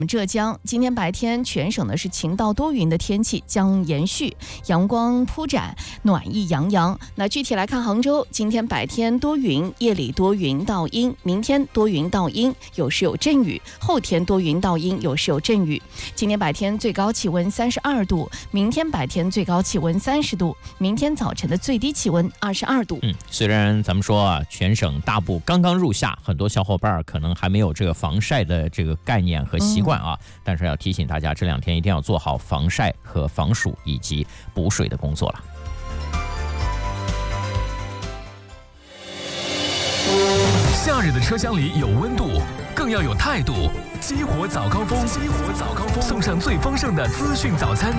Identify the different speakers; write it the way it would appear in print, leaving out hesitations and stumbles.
Speaker 1: 浙江今天白天全省呢是晴到多云的天气将延续，阳光铺展，暖意洋洋。那具体来看杭州，今天白天多云，夜里多云到阴，明天多云到阴，有时有阵雨，后天多云到阴，有时有阵雨。今天白天最高气温32度，明天白天最高气温30度，明天早晨的最低气温22度。
Speaker 2: 虽然咱们说啊，全省大部刚刚入夏，很多小伙伴可能还没有这个防晒的这个概念和习惯啊，但是要提醒大家，这2天一定要做好防晒和防暑以及补水的工作了。
Speaker 3: 夏日的车厢里有温度，更要有态度。激活早高峰，送上最丰盛的资讯早餐。